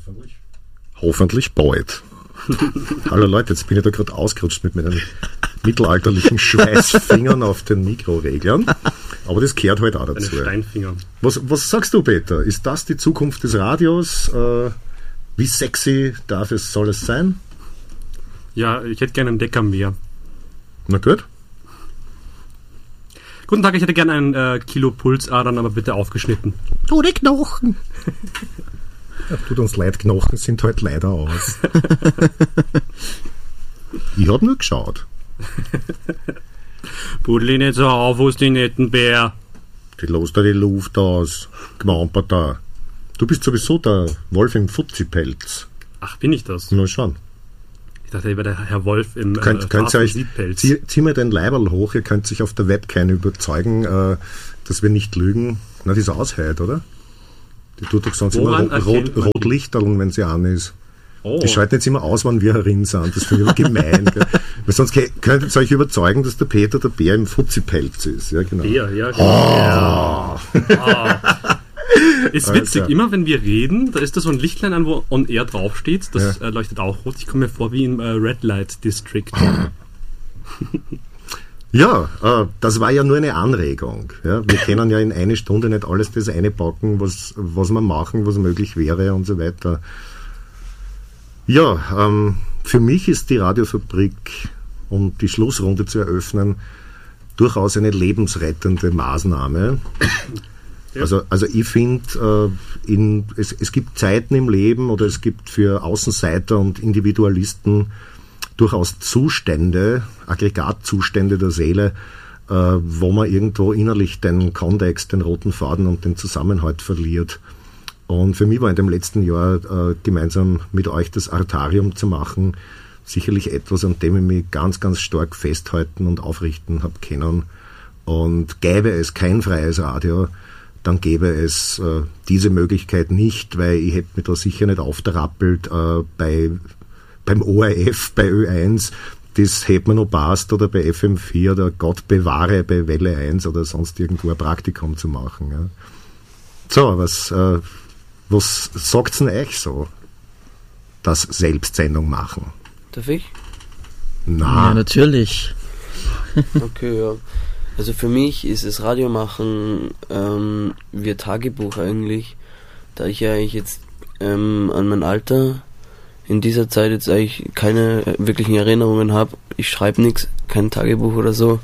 Hoffentlich bald. Hallo Leute, jetzt bin ich da gerade ausgerutscht mit meinen mittelalterlichen Schweißfingern auf den Mikroreglern. Aber das gehört halt auch dazu. Steinfinger. Was sagst du, Peter? Ist das die Zukunft des Radios? Wie sexy soll es sein? Ja, ich hätte gerne einen Decker mehr. Na gut. Guten Tag, ich hätte gerne einen Kilo Pulsadern, aber bitte aufgeschnitten. Oh, die Knochen! Ja, tut uns leid, Knochen sind halt leider aus. Ich hab nur geschaut. Pudel nicht so auf, wo ist die netten Bär? Die lässt da die Luft aus. Gmampert da. Du bist sowieso der Wolf im Fuzzi-Pelz. Ach, bin ich das? Na schon. Ich dachte, ich wäre der Herr Wolf im Könnt ihr euch, zieh mir den Leiberl hoch, ihr könnt sich auf der Webcam überzeugen, dass wir nicht lügen. Na, die ist aushält, oder? Die tut doch sonst Woran immer Rotlichterln, wenn sie an ist. Oh. Die schalten jetzt immer aus, wann wir herin sind. Das finde ich aber gemein. Gell? Weil sonst könntet ihr euch überzeugen, dass der Peter der Bär im Fuzzi-Pelz ist. Ja, genau. Bär, ja, genau. Ist witzig, Also. immer wenn wir reden, da ist da so ein Lichtlein an, wo On Air draufsteht. Das leuchtet auch rot. Ich komme mir vor wie im Red Light District. Ja, das war ja nur eine Anregung. Ja? Wir können ja in eine Stunde nicht alles das einpacken, was wir machen, was möglich wäre und so weiter. Ja, für mich ist die Radiofabrik, um die Schlussrunde zu eröffnen, durchaus eine lebensrettende Maßnahme. Ja. Also ich finde, es gibt Zeiten im Leben oder es gibt für Außenseiter und Individualisten durchaus Zustände, Aggregatzustände der Seele, wo man irgendwo innerlich den Kontext, den roten Faden und den Zusammenhalt verliert. Und für mich war in dem letzten Jahr gemeinsam mit euch das Artarium zu machen sicherlich etwas, an dem ich mich ganz, ganz stark festhalten und aufrichten habe können. Und gäbe es kein freies Radio, dann gäbe es diese Möglichkeit nicht, weil ich hätte mich da sicher nicht aufgerappelt beim ORF, bei Ö1, das hätte mir noch passt, oder bei FM4 oder Gott bewahre bei Welle 1 oder sonst irgendwo ein Praktikum zu machen. Ja. So, was sagt's denn euch so? Das Selbstsendung machen. Darf ich? Na. Ja, natürlich. Okay, ja. Also für mich ist das Radiomachen wie ein Tagebuch eigentlich, da ich ja eigentlich jetzt an mein Alter in dieser Zeit jetzt eigentlich keine wirklichen Erinnerungen habe. Ich schreibe nichts, kein Tagebuch oder so.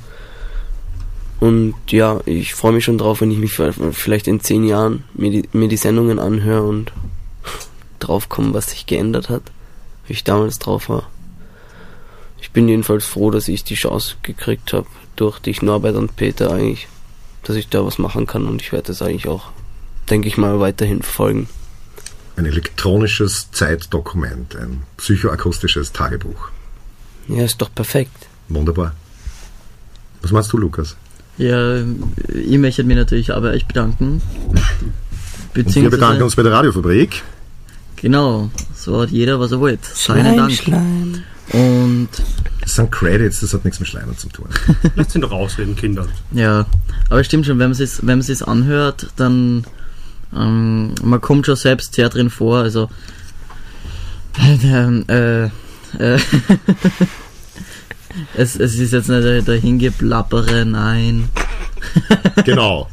Und ja, ich freue mich schon drauf, wenn ich mich vielleicht in 10 Jahren mir die Sendungen anhöre und drauf komme, was sich geändert hat, wie ich damals drauf war. Ich bin jedenfalls froh, dass ich die Chance gekriegt habe, durch dich, Norbert und Peter eigentlich, dass ich da was machen kann, und ich werde das eigentlich auch, denke ich mal, weiterhin verfolgen. Ein elektronisches Zeitdokument, ein psychoakustisches Tagebuch. Ja, ist doch perfekt. Wunderbar. Was meinst du, Lukas? Ja, ich möchte mich natürlich aber euch bedanken. Und wir bedanken uns bei der Radiofabrik. Genau, so hat jeder, was er wollte. Seinen Dank. Schleim. Und Das sind Credits, das hat nichts mit Schleimen zu tun. Lasst ihn doch ausreden, Kinder. ja, aber es stimmt schon, wenn man es anhört, dann man kommt schon selbst sehr drin vor, also es ist jetzt nicht der Hingeplappere, nein. Genau.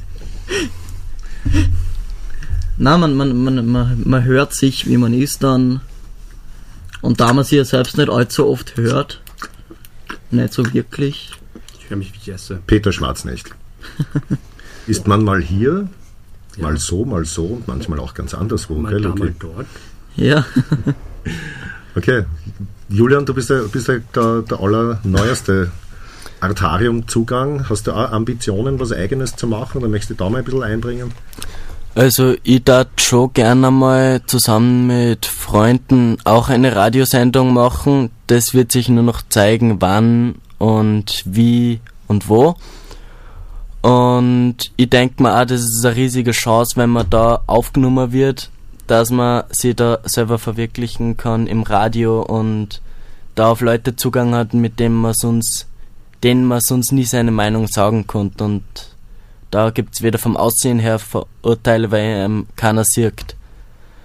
Na, man hört sich, wie man ist dann, und da man sich ja selbst nicht allzu oft hört, nicht so wirklich. Ich höre mich wie Jesse. Peter Schwarznächt. Ist man mal hier, mal so und manchmal auch ganz anderswo. Mal Gell, da, okay. mal dort. Ja. Okay. Julian, du bist der allerneueste Artarium-Zugang. Hast du auch Ambitionen, was Eigenes zu machen, oder möchtest du da mal ein bisschen einbringen? Also ich darf schon gerne mal zusammen mit Freunden auch eine Radiosendung machen. Das wird sich nur noch zeigen, wann und wie und wo. Und ich denke mir auch, das ist eine riesige Chance, wenn man da aufgenommen wird, dass man sich da selber verwirklichen kann im Radio und da auf Leute Zugang hat, mit denen man sonst nie seine Meinung sagen konnte. Und da gibt es weder vom Aussehen her Vorurteile, weil keiner sieht.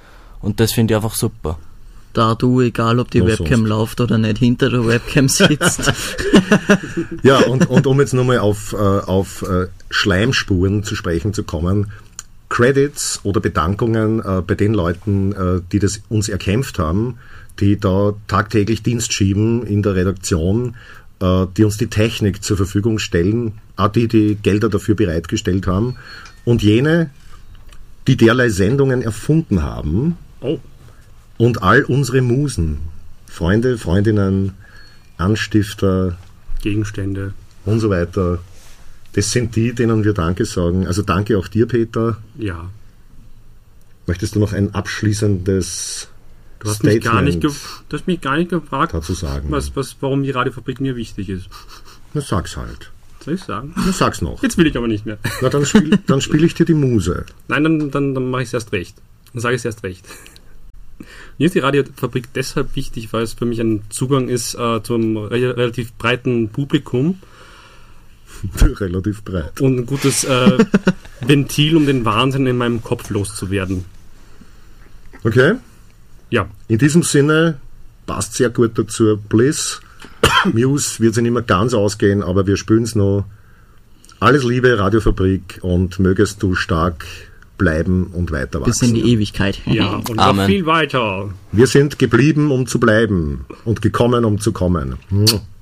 Und das finde ich einfach super. Da du, egal ob die Webcam läuft oder nicht, hinter der Webcam sitzt. Ja, und um jetzt nochmal auf Schleimspuren zu sprechen zu kommen, Credits oder Bedankungen bei den Leuten, die das uns erkämpft haben, die da tagtäglich Dienst schieben in der Redaktion, die uns die Technik zur Verfügung stellen, auch die Gelder dafür bereitgestellt haben, und jene, die derlei Sendungen erfunden haben. Oh. Und all unsere Musen, Freunde, Freundinnen, Anstifter, Gegenstände und so weiter, das sind die, denen wir Danke sagen. Also danke auch dir, Peter. Ja. Möchtest du noch ein abschließendes Du hast Statement mich gar nicht gefragt, dazu sagen? warum die Radiofabrik mir wichtig ist. Na, sag's halt. Soll ich sagen? Na, sag's noch. Jetzt will ich aber nicht mehr. Na, dann spiel ich dir die Muse. Nein, dann mache ich es erst recht. Dann sage ich es erst recht. Mir ist die Radiofabrik deshalb wichtig, weil es für mich ein Zugang ist zum relativ breiten Publikum. Relativ breit. Und ein gutes Ventil, um den Wahnsinn in meinem Kopf loszuwerden. Okay? Ja. In diesem Sinne passt sehr gut dazu. Bliss. Muse wird sich nicht mehr ganz ausgehen, aber wir spüren es noch. Alles Liebe, Radiofabrik, und mögest du stark bleiben und weiter wachsen. Bis in die Ewigkeit. Ja, und Amen. noch viel weiter. Wir sind geblieben, um zu bleiben, und gekommen, um zu kommen.